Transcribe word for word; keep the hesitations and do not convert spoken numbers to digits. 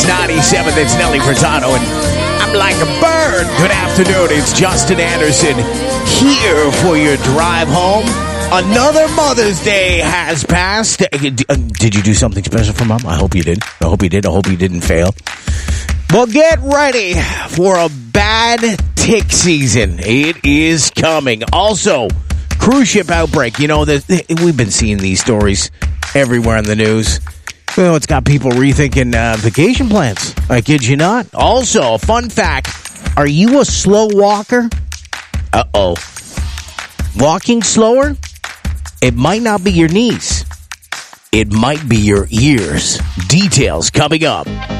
ninety-seven. That's Nelly Furtado, and I'm like a bird. Good afternoon. It's Justin Anderson here for your drive home. Another Mother's Day has passed. Did you do something special for Mom? I hope you did. I hope you did. I hope you didn't fail. Well, get ready for a bad tick season. It is coming. Also, cruise ship outbreak. You know, the, we've been seeing these stories everywhere in the news. Well, it's got people rethinking uh, vacation plans. I kid you not. Also, a fun fact. Are you a slow walker? Uh-oh. Walking slower? It might not be your knees. It might be your ears. Details coming up.